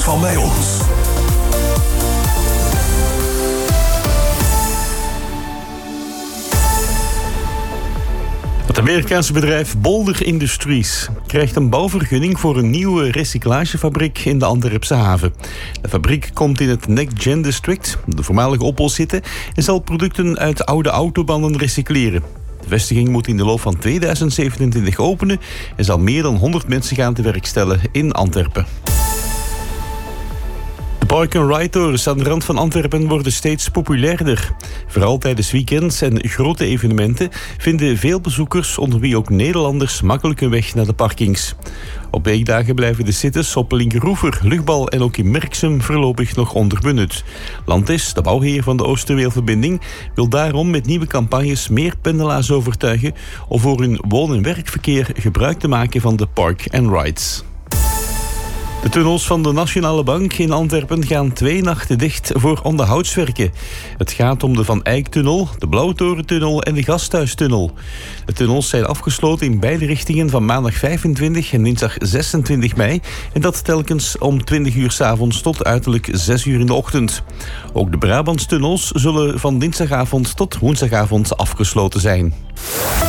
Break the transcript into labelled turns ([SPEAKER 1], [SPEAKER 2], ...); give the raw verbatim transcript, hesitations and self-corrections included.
[SPEAKER 1] van bij ons.
[SPEAKER 2] Het Amerikaanse bedrijf Bolder Industries krijgt een bouwvergunning voor een nieuwe recyclagefabriek in de Antwerpse haven. De fabriek komt in het NextGen District, de voormalige Opel zitten, en zal producten uit oude autobanden recycleren. De vestiging moet in de loop van tweeduizend zevenentwintig openen en zal meer dan honderd mensen gaan te werk stellen in Antwerpen. De park-and-ride-torens aan de rand van Antwerpen worden steeds populairder. Vooral tijdens weekends en grote evenementen vinden veel bezoekers, onder wie ook Nederlanders, makkelijk een weg naar de parkings. Op weekdagen blijven de sites op Linkeroever, Lugbal en ook in Merksem voorlopig nog onderbenut. Landis, de bouwheer van de Oosterweelverbinding, wil daarom met nieuwe campagnes meer pendelaars overtuigen om voor hun woon- en werkverkeer gebruik te maken van de park-and-rides. De tunnels van de Nationale Bank in Antwerpen gaan twee nachten dicht voor onderhoudswerken. Het gaat om de Van Eyck-tunnel, de Blauwtorentunnel en de Gasthuistunnel. De tunnels zijn afgesloten in beide richtingen van maandag vijfentwintig en dinsdag zesentwintig mei. En dat telkens om twintig uur 's avonds tot uiterlijk zes uur in de ochtend. Ook de Brabantstunnels zullen van dinsdagavond tot woensdagavond afgesloten zijn.